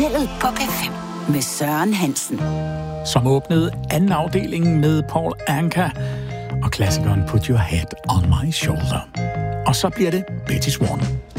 Hotellet på P5 med Søren Hansen. Som åbnede anden afdelingen med Paul Anka og klassikeren Put Your Head on My Shoulder. Og så bliver det Betty Swan.